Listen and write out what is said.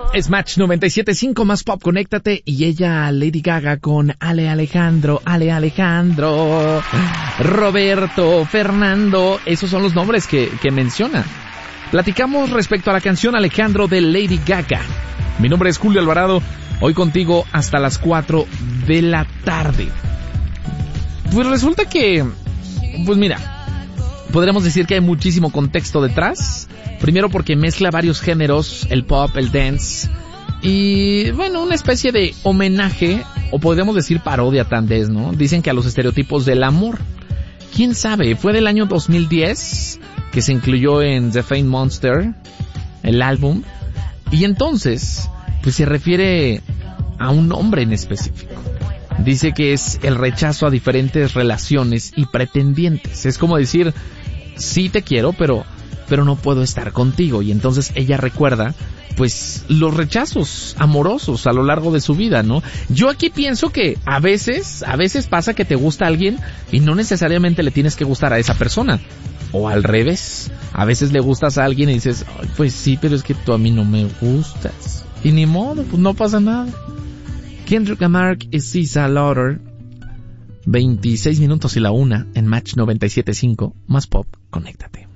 Es Match 97.5 más pop, conéctate. Y ella, Lady Gaga con Ale Alejandro, Roberto, Fernando. Esos son los nombres que menciona. Platicamos respecto a la canción Alejandro de Lady Gaga. Mi nombre es Julio Alvarado, hoy contigo hasta las 4 de la tarde. Pues resulta que, pues mira, podríamos decir que hay muchísimo contexto detrás. Primero porque mezcla varios géneros, el pop, el dance, y bueno, una especie de homenaje, o podríamos decir parodia tal vez, ¿no? Dicen que a los estereotipos del amor. ¿Quién sabe? Fue del año 2010 que se incluyó en The Fame Monster, el álbum, y entonces, pues se refiere a un hombre en específico. Dice que es el rechazo a diferentes relaciones y pretendientes. Es como decir, sí te quiero, pero no puedo estar contigo. Y entonces ella recuerda, pues, los rechazos amorosos a lo largo de su vida, ¿no? Yo aquí pienso que a veces pasa que te gusta alguien y no necesariamente le tienes que gustar a esa persona. O al revés, a veces le gustas a alguien y dices, ay, pues sí, pero es que tú a mí no me gustas. Y ni modo, pues no pasa nada. Kendrick Lamar y Cisa Lauder, 26 minutos y la 1 en Match 97.5, más pop, conéctate.